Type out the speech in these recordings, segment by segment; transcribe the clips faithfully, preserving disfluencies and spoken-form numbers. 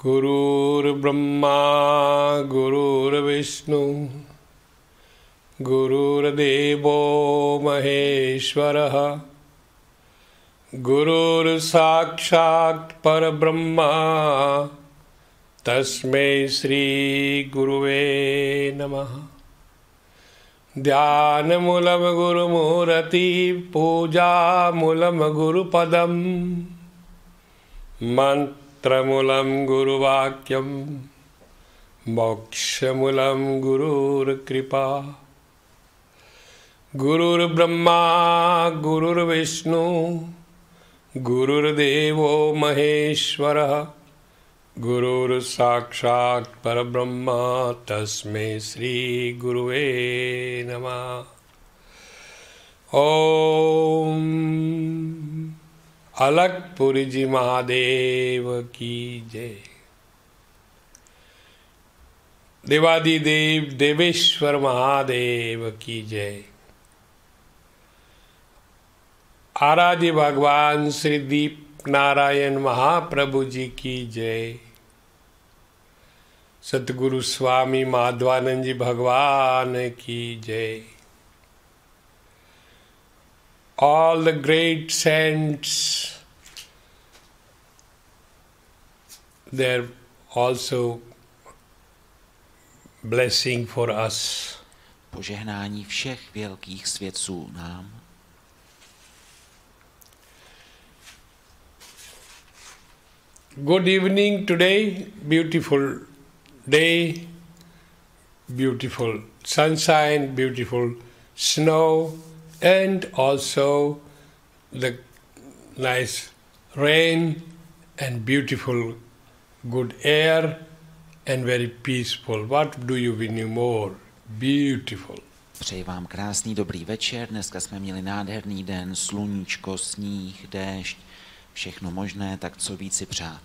Gurur Brahma, Gurur Vishnu, Gurur Devo Maheshwaraha, Gurur Sakshat Parabrahma, Tasmai Sri Guruve Namaha. Dhyanamulam Guru Murati, Puja Mulam Guru Padam, Mantramulam Guru Vakyam, Mokshamulam Gurur Kripa. Gurur Brahma, Gurur Vishnu, Gurur Devo Maheshwara, Gurur Sakshat Parabrahma, Tasmai Sri Guruve Namah. Om Alakpuriji Mahadev Ki Jai. Devadi Dev Deveshwar Mahadev Ki Jai. आराध्य भगवान श्री दीप नारायण महाप्रभु जी की जय। सतगुरु स्वामी माधवानंद जी भगवान की जय। All the great saints, they're also blessing for us. Požehnání všech velkých svědců nám. Good evening today, beautiful day, beautiful sunshine, beautiful snow, and also the nice rain and beautiful good air and very peaceful. What do you need more? Beautiful. Přeji vám krásný dobrý večer. Dneska jsme měli nádherný den, sluníčko, sníh, déšť, všechno možné, tak co víc si přát.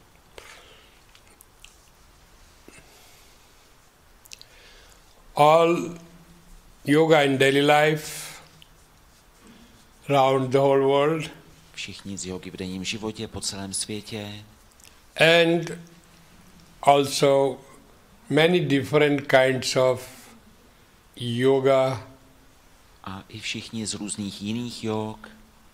All yoga in daily life around the whole world. Všichni z jogy v denním životě po celém světě. And also many different kinds of yoga. A i všichni z různých jiných jog.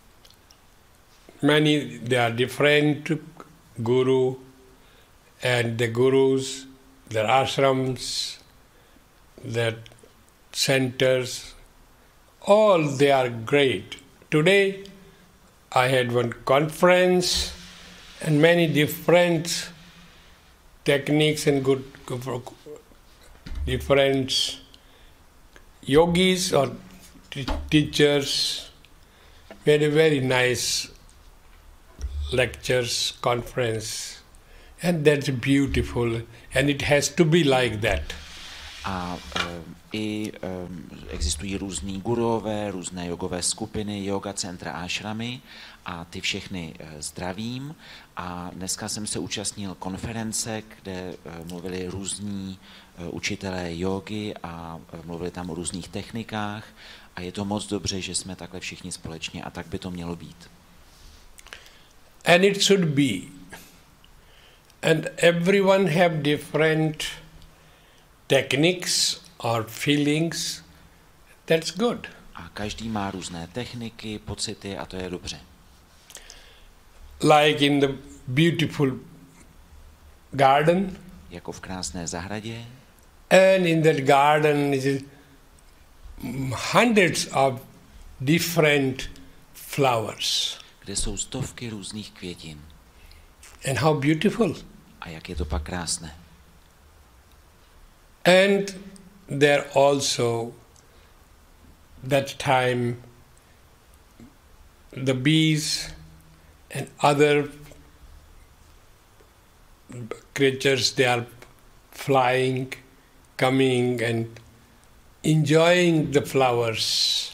Many, they are different guru and the gurus, their ashrams, their centers, all they are great. Today I had one conference and many different techniques and good different yogis or t- teachers made a very nice lectures, conference, and that's beautiful, and it has to be like that. A um, i um, existují různý gurové, různé jogové skupiny, yoga centra ashramy a ty všechny uh, zdravím. A dneska jsem se účastnil konference, kde uh, mluvili různí uh, učitelé jogy a uh, mluvili tam o různých technikách. A je to moc dobře, že jsme takhle všichni společně a tak by to mělo být. And it should be. And everyone have different techniques or feelings. That's good. A každý má různé techniky, pocity a to je dobře. Like in the beautiful garden. Jako v krásné zahradě. And in that garden is hundreds of different flowers. Kde jsou stovky různých květin. And how beautiful. A jak je to pak krásné. And there also that time the bees and other creatures, they are flying, coming and enjoying the flowers,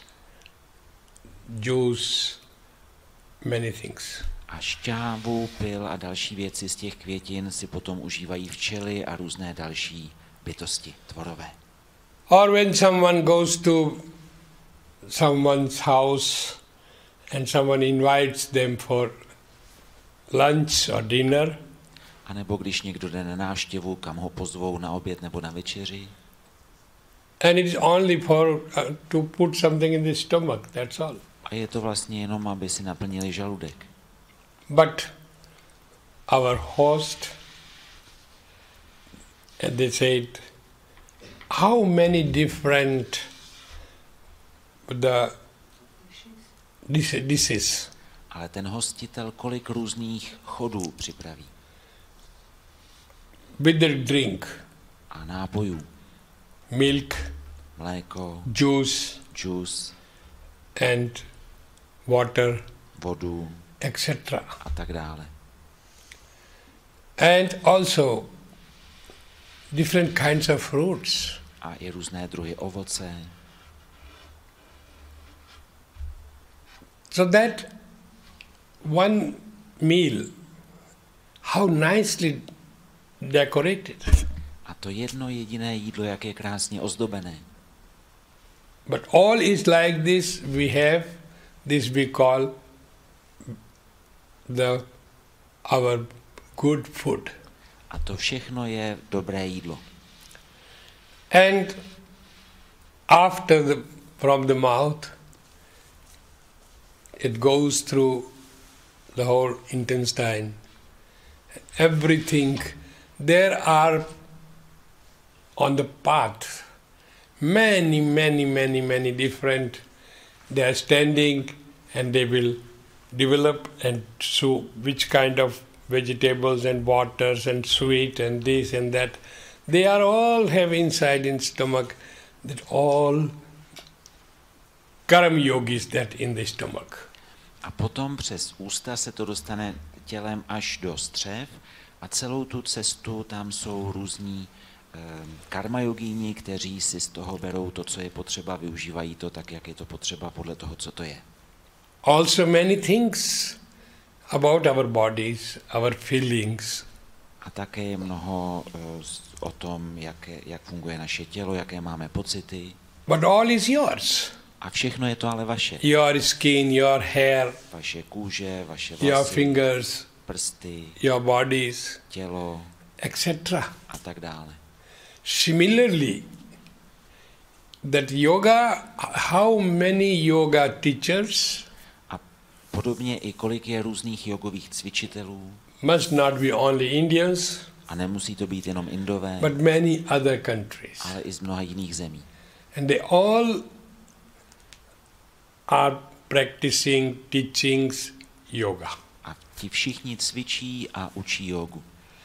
juice, many things. A šťávu, pil a další věci z těch květin si potom užívají včely a různé další bytosti, tvorové. Or when someone goes to someone's house and someone invites them for lunch or dinner. A nebo když někdo jde na návštěvu, kam ho pozvou na oběd nebo na večeři. And it is only for uh, to put something in the stomach, that's all. A je to vlastně jenom, aby si naplnili žaludek. But our host, and they said, how many different the dishes. Ale ten hostitel kolik různých chodů připraví. With the drink. A nápojů. Milk. Mléko. Juice. Juice. And water. Vodu. et cetera. A tak dále. And also different kinds of fruits. A i různé druhy ovoce. So that one meal, how nicely decorated. A to jedno jediné jídlo, jak je krásně ozdobené. But all is like this. We have this we call the our good food. A to všechno je dobré jídlo. And after the from the mouth, it goes through the whole intestine. Everything. There are on the path many, many, many, many different. They are standing and they will develop and show which kind of vegetables and waters and sweet and this and that. They are all have inside in stomach that all Karam yogis that in the stomach. A potom přes ústa se to dostane tělem až do střev a celou tu cestu tam jsou různí eh, karma jogíni, kteří si z toho berou to, co je potřeba, využívají to tak, jak je to potřeba podle toho, co to je. Also many things about our bodies, our feelings. A také je mnoho uh, o tom, jak, jak funguje naše tělo, jaké máme pocity. But all is yours. A všechno je to ale vaše. Your skin, your hair, Vaše kůže, vaše your vlasy, fingers, prsty, your bodies, tělo et cetera. a tak dále. Similarly, that yoga, how many yoga teachers A podobně i kolik je různých jogových cvičitelů. must not be only Indians, A nemusí to být jenom Indové, but many other countries. ale i z mnoha jiných zemí. And they all are practicing teachings yoga. A ti všichni cvičí a učí jogu.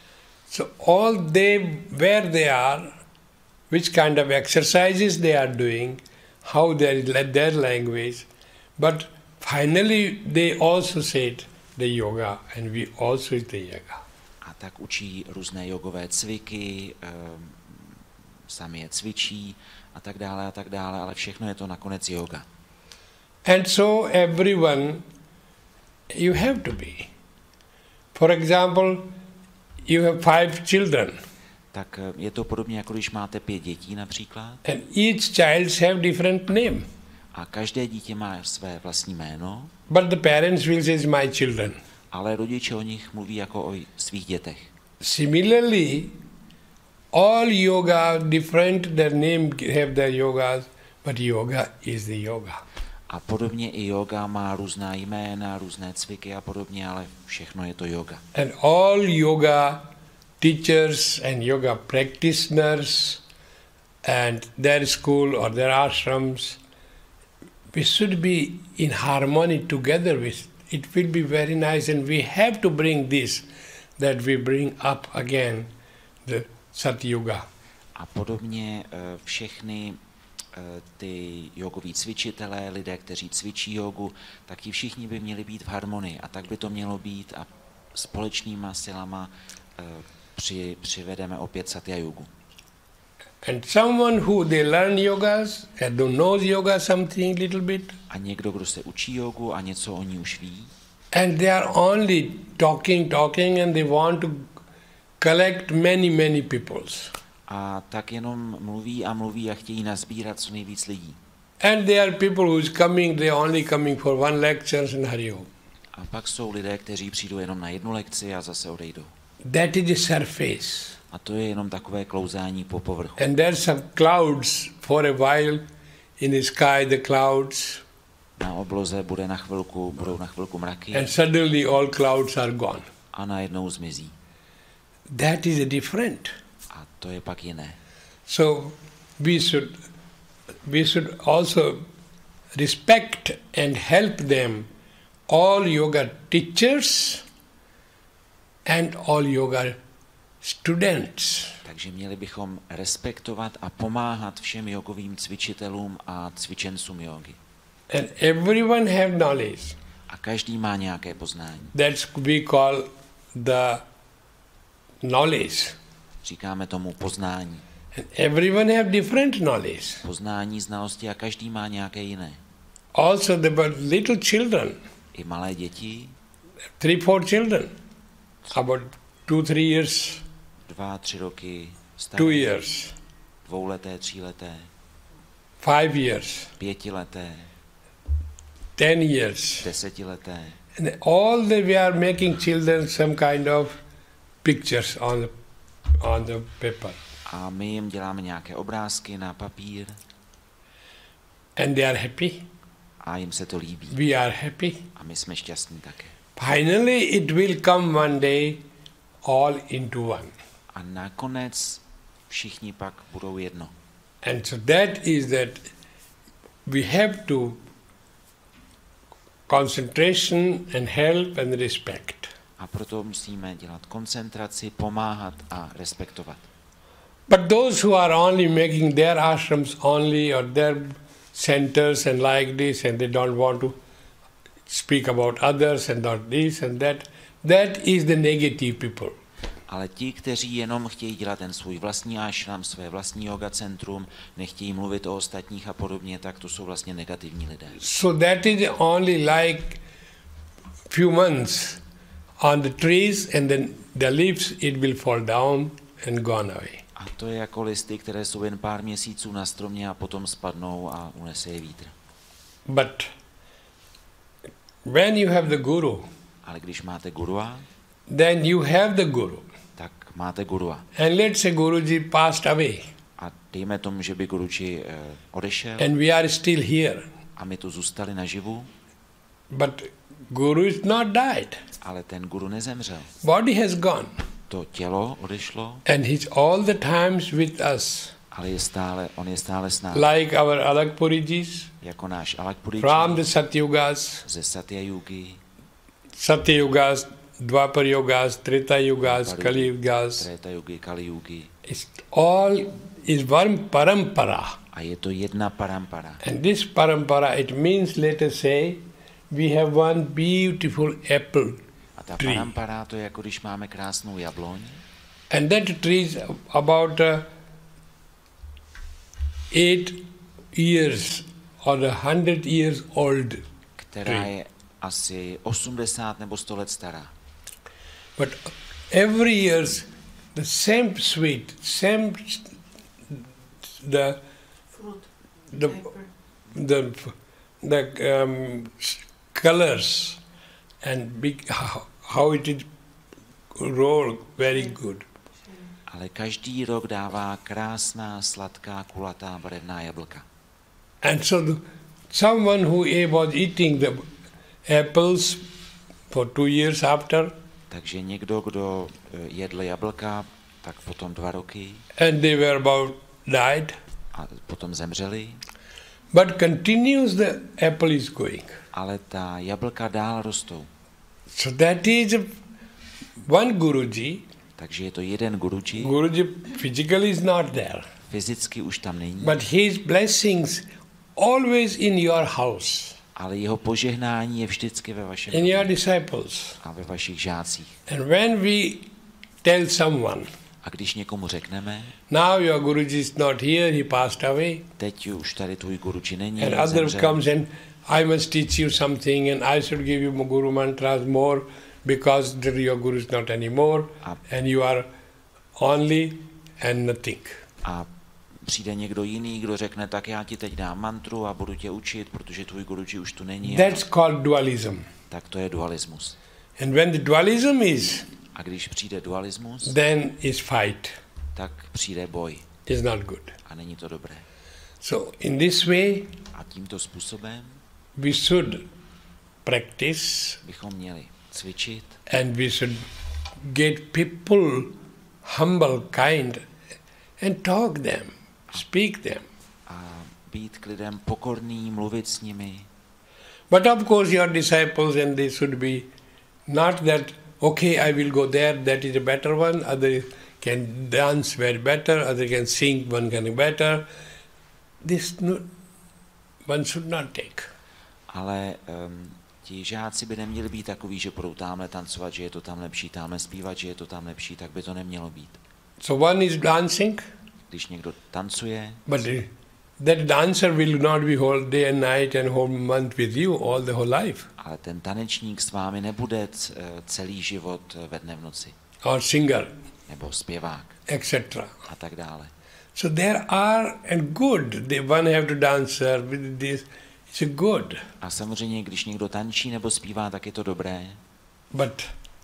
So all they, where they are, which kind of exercises they are doing, how they let their language, but finally they also said the yoga and we also is the yoga. A tak učí různé jogové cviky, um, sami je cvičí a tak dále a tak dále, ale všechno je to nakonec yoga. And so everyone, you have to be. For example, you have five children. Tak je to podobně, jako když máte pět dětí například. And each child have different name. A každé dítě má své vlastní jméno, But the parents will say, my children. ale rodiče o nich mluví jako o svých dětech. Similarly, all yoga, different, their name have their yogas, but yoga is the yoga. A podobně i yoga má různá jména, různé cviky a podobně, ale všechno je to yoga. And all yoga teachers and yoga practitioners and their school or their ashrams, we should be in harmony together with. It will be very nice, and we have to bring this, that we bring up again the Sat Yoga. A podobně eh, všechny eh, ty jogoví cvičitelé, lidé, kteří cvičí jogu, tak ti všichni by měli být v harmonii. A tak by to mělo být a společnýma silama eh, při, přivedeme opět Satya Yogu. And someone who they learn yogas and don't knows yoga something little bit, A někdo, kdo se učí jogu a něco o ní už ví, and they are only talking, talking, and they want to collect many, many peoples. a tak jenom mluví a mluví a chtějí nazbírat co nejvíc lidí. And there are people who is coming, they are only coming for one lecture and Hari Om. A pak jsou lidé, kteří přijdou jenom na jednu lekci a zase odejdou. that is the surface. A to je jenom takové klouzání po povrchu. And there's some clouds for a while in the sky, the clouds. Na obloze bude na chvilku, budou na chvilku mraky. And suddenly all clouds are gone. A najednou zmizí. That is a different. A to je pak jiné. So we should we should also respect and help them, all yoga teachers and all yoga students. Takže měli bychom respektovat a pomáhat všem jogovým cvičitelům a cvičencům jógy. And everyone have knowledge. A každý má nějaké poznání. That's we call the knowledge. Říkáme tomu poznání. And everyone have different knowledge. Poznání, znalosti a každý má nějaké jiné. Also there were little children, I malé děti, three, four children, about two, three years, dva, tři roky, staré, two years, dvouleté, tříleté, five years, pětileté, ten years. desetileté. And all they we are making children some kind of pictures on the, on the paper. A my jim děláme nějaké obrázky na papír And they are happy. a jim se to líbí. We are happy. A my jsme šťastní také. Finally it will come one day all into one. A nakonec všichni pak budou jedno. And so that is that we have to concentration and help and respect. A proto musíme dělat koncentraci, pomáhat a respektovat. But those who are only making their ashrams only or their centers and like this and they don't want to speak about others and not this and that, that is the negative people. Ale ti, kteří jenom chtějí dělat ten svůj vlastní ashram, své vlastní yoga centrum, nechtějí mluvit o ostatních a podobně, tak to jsou vlastně negativní lidé. So that is only like few months on the trees and then the leaves it will fall down and gone away. A to je jako listy, které jsou jen pár měsíců na stromě a potom spadnou a unese je vítr. But when you have the guru, Ale když máte gurua, then you have the guru. tak máte gurua. And let's say Guruji passed away A dejme tomu, že by guruji uh, odešel and we are still here. a my tu zůstali naživu, But Guru is not died. ale ten guru nezemřel. Body has gone. To tělo odešlo, And he's all the times with us. ale je stále, on je stále s námi. Like our Alakpurijis Jako náš Alakpuriji from the Satyugas, ze Satya Yugi, Satyugas, Dwapar Yugas, Treta Yugas, Kali Yugas. Treta Yugi, Kali Yugi. It's all is one parampara. A je to jedna parampara. And this parampara, it means, let us say, we have one beautiful apple A ta tree. parampara, to je jako když máme krásnou jabloň. And that tree is about uh, eight years or a hundred years old. Která je asi osmdesát nebo sto let stará. But every year the same sweet, same the the the the um, colors and big how, how it is roll very good. Ale každý rok dává krásná, sladká, kulatá, barevná jablka. And so the, someone who was eating the apples for two years after, Takže někdo, kdo jedl jablka, tak potom dva roky and they were about died, a potom zemřeli, but continues the apple is going. ale ta jablka dál rostou. So that is one Guruji. Takže je to jeden guruji, Guruji physically is not there, fyzicky už tam není, but his blessings always in your house, ale jeho požehnání je vždycky ve vašem in your domě disciples. a ve vašich žácích. And when we tell someone, A když někomu řekneme, now your Guruji is not here, he passed away, teď už tady tvůj guruji není, and other zemřel, comes and I must teach you something and I should give you Guru mantras more because the, your Guru is not anymore a, and you are only and nothing. a přijde někdo jiný, kdo řekne, tak já ti teď dám mantru a budu tě učit, protože tvůj guruji už tu není. That's called dualism. Tak to je dualismus. And when the dualism is, A když přijde dualismus, then is fight. tak přijde boj. It's not good. A není to dobré. So in this way, A tímto způsobem we should practice bychom měli cvičit and we should get people humble, kind, and talk them, speak them. a být k lidem pokorný, mluvit s nimi. But of course your disciples and they should be not that, okay, I will go there, that is a better one, other can dance very better, other can sing, one can better. This no, one should not take. Ale um, ti žáci by neměli být takový, že budou tamhle tancovat, že je to tam lepší, tamhle zpívat, že je to tam lepší, tak by to nemělo být. So one is dancing, Když někdo tancuje, but that dancer will not be whole day and night and whole month with you all the whole life. ale ten tanečník s vámi nebude c- celý život ve dne v noci. Or singer, Nebo zpěvák et cetera. a tak dále. So there are, and good, they one have to dance with this, it's a good. A samozřejmě, když někdo tančí nebo zpívá, tak je to dobré. But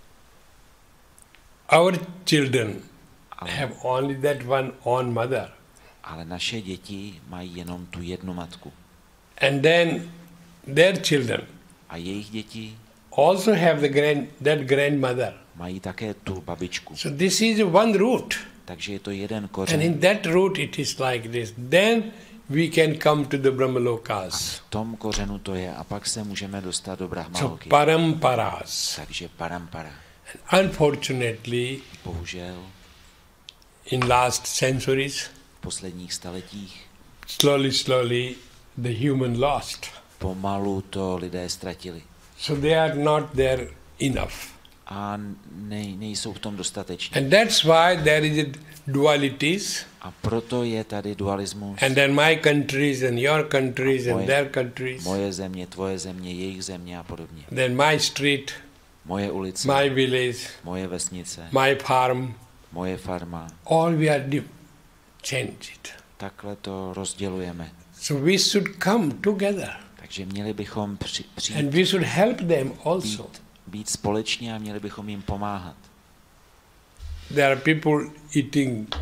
our children Ale, have only that one own mother. ale naše děti mají jenom tu jednu matku. And then their children A jejich děti also have the grand, that grandmother. mají také tu babičku. So this is one root. Takže je to jeden And kořen. in that root it is like this. Then we can come to the A Brahmalokas. v tom kořenu to je. A pak se můžeme dostat do So Brahmaloky. paramparas. Takže parampara. Unfortunately, Bohužel in last centuries, v posledních staletích slowly, slowly, the human lost. pomalu to lidé ztratili. So they are not there enough. A ne, nejsou v tom dostateční. And that's why there is a dualities. A proto je tady dualismus. And then my countries and your countries and Moje- their countries. Moje země, tvoje země, jejich země a podobně. Then my street, Moje ulice, my village, moje vesnice, my farm. moje farma. All we are div- changed. Takhle to rozdělujeme. So we should come together. Takže měli bychom při, And přijít, we should help them also. být, být společně a měli bychom jim pomáhat. There are people eating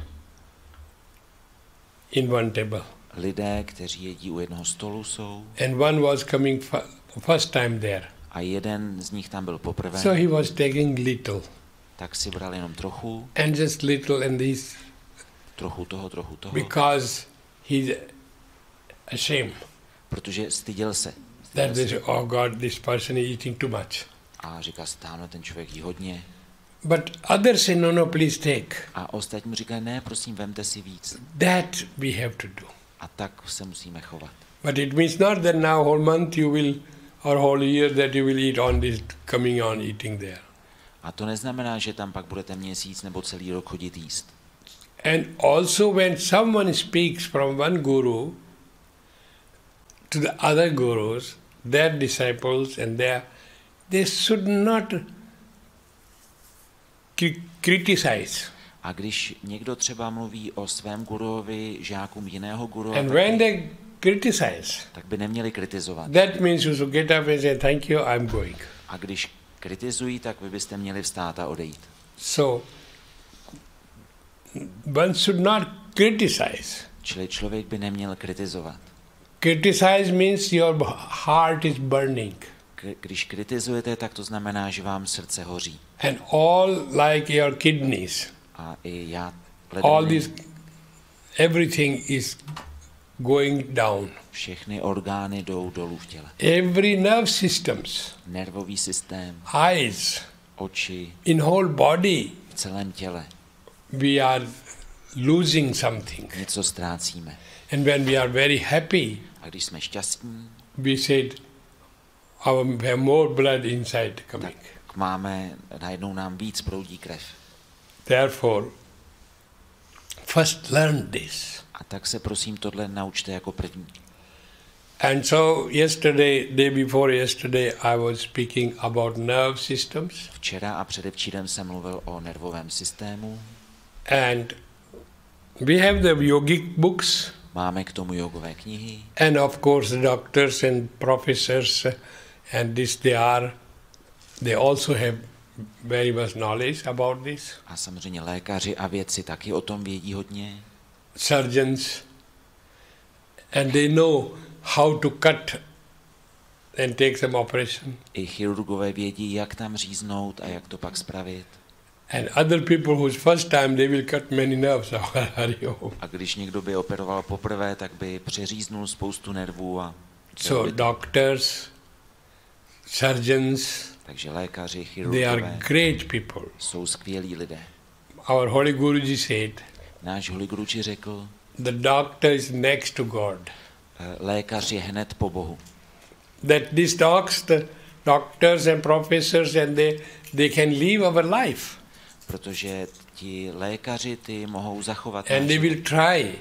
in one table. Lidé, kteří jedí u jednoho stolu, jsou And one was coming f- first time there. a jeden z nich tam byl poprvé, So he was taking little. tak si bral jenom trochu, And just little and this trochu toho, trochu toho, because he's ashamed. protože styděl se. That Styděl they se. say, oh God, this person is eating too much. A říká si, tamhle ten člověk jí hodně. But others say, no, no, please take. A ostatní mu říkají, ne, prosím, vemte si víc. That we have to do. A tak se musíme chovat. But it means not that now whole month you will, or whole year that you will eat on this, coming on eating there. A to neznamená, že tam pak budete měsíc nebo celý rok chodit jíst. And also when someone speaks from one guru to the other gurus, their disciples and their, they should not cri- criticize. A když někdo třeba mluví o svém guruovi, žákům jiného guru, And tak, when they criticize, tak by neměli kritizovat. that means you should get up and say, thank you, I'm going. A když kritizují, tak vy byste měli vstát a odejít. So, one should not criticize. Čili člověk by neměl kritizovat. Criticize means your heart is burning. K- Když kritizujete, tak to znamená, že vám srdce hoří. And all like your kidneys, A i já, all ledviny, this, everything is going down. všechny orgány jdou dolů v těle. Every nerve systems, Nervový systém, eyes, oči, in whole body, v celém těle. we are losing something. Něco ztrácíme. And when we are very happy, A když jsme šťastní, we said, our, we have more blood inside coming. tak máme, najednou nám víc proudí krev. Therefore, first learn this. A tak se prosím tohle naučte jako první. And so yesterday, day before yesterday, I was speaking about nerve systems. Včera a předevčírem jsem mluvil o nervovém systému. And we have the yogic books, Máme k tomu jogové knihy and of course the doctors and professors and this they are, they also have very much knowledge about this. A samozřejmě lékaři a vědci taky o tom vědí hodně. Surgeons, and they know how to cut and take some operation. I chirurgové vědí, jak tam říznout a jak to pak spravit. And other people whose first time they will cut many nerves. A když někdo by operoval poprvé, tak by přeříznul spoustu nervů. A so doctors, surgeons, takže lékaři, they are chirurgové great people. jsou skvělí lidé. Our Holy Guruji said, Náš Holy Guruji řekl, the doctor is next to God. lékař je hned po Bohu. That these docs, the doctors and professors, and they, they can live our life. Protože ti lékaři ty mohou zachovat And they will try.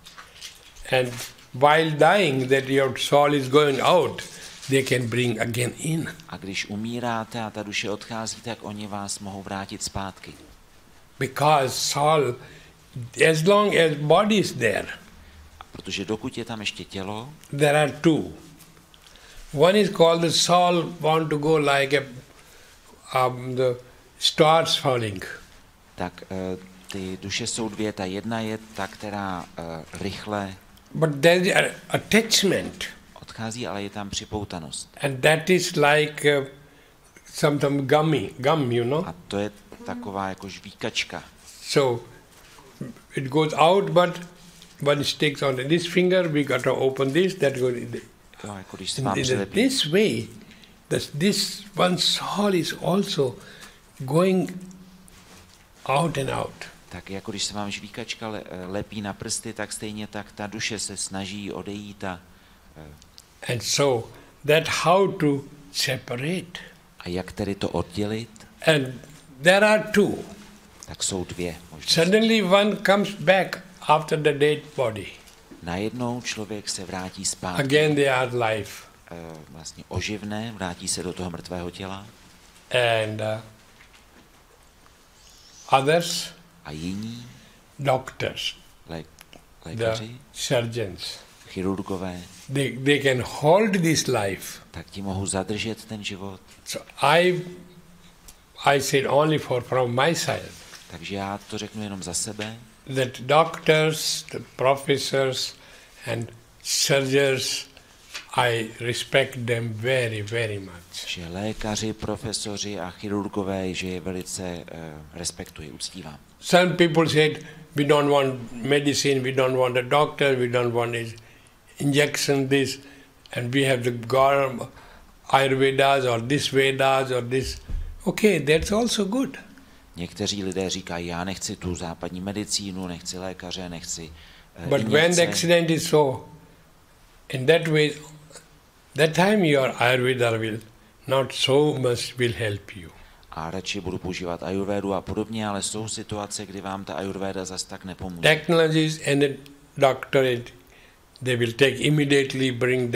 And while dying, that your soul is going out, they can bring again in. A když umíráte a ta duše odchází, tak oni vás mohou vrátit zpátky. Because soul, as long as body is there, Protože dokud je tam ještě tělo, there are two. One is called the soul want to go like a, um, the stars falling. tak uh, ty duše jsou dvě. Ta jedna je ta, která uh, rychle But there is a attachment. odchází, ale je tam připoutanost. And that is like uh, some, some gummy, gum, you know. A to je taková jako žvíkačka. So it goes out, but one sticks on this finger, we got to open this, that goes in the, Jo, jako když se vám in přilepí. this way. This, this one soul is also going out and out. Tak jako když se vám žvíkačka le, lepí na prsty, tak stejně tak ta duše se snaží odejít a, And so that how to separate. a jak tedy to oddělit, And there are two. tak jsou dvě možnosti. Suddenly one comes back after the dead body. Najednou člověk se vrátí zpátky, Again they are life. uh, vlastně oživne, vrátí se do toho mrtvého těla And uh, others, a jiní, doctors, lé, the lékaři, surgeons, chirurgové, they, they can hold this life. tak ti mohou zadržet ten život. So I, I said only for from my side Takže já to řeknu jenom za sebe, that doctors, the professors, and surgeons, I respect them very, very much. že lékaři, profesoři a chirurgové, že je velice uh, respektuji, uctívám. Some people said we don't want medicine, we don't want a doctor, we don't want a injection, this, and we have the God, Ayurvedas or this Vedas or this. Okay, that's also good. Někteří lidé říkají, já nechci tu západní medicínu, nechci lékaře, nechci uh, But when the accident is so, in that way, that time your Ayurveda will not so much will help you. A radši budu používat ajurvédu a podobně, ale jsou situace, kdy vám ta ajurvéda zas tak nepomůže. Technologies and the doctorate, they will take immediately bring